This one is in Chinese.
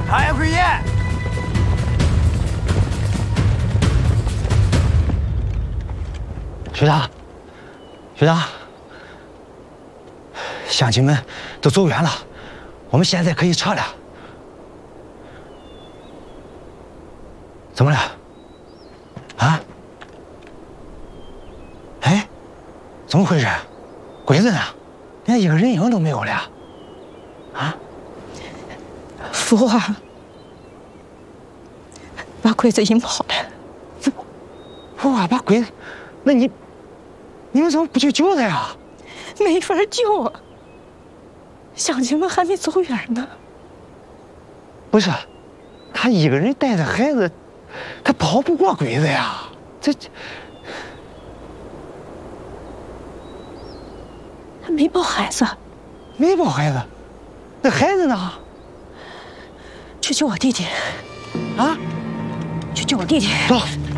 唐延奎爷， 学长，学长，乡亲们都走远了，我们现在可以撤了。怎么了？啊？哎，怎么回事？鬼子呢？连一个人影都没有了。啊？ 父啊，把鬼子引跑了。 父啊，把鬼子？那你们怎么不去救他呀？ 没法救啊！乡亲们还没走远呢。 不是，他一个人带着孩子，他跑不过鬼子呀。这他没抱孩子， 没抱孩子，那孩子呢？ 去救我弟弟。 啊？ 去救我弟弟。 走。